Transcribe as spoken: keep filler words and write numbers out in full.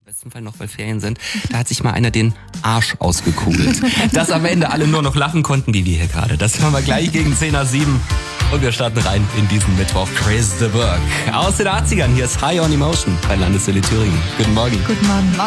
besten Fall noch, weil Ferien sind, da hat sich mal einer den Arsch ausgekugelt. Dass am Ende alle nur noch lachen konnten, wie wir hier gerade. Das hören wir gleich gegen zehn nach sieben. Und wir starten rein in diesen Mittwoch. Chris de Burgh aus den achtzigern. Hier ist High on Emotion bei Landeswelle Thüringen. Guten Morgen. Guten Morgen.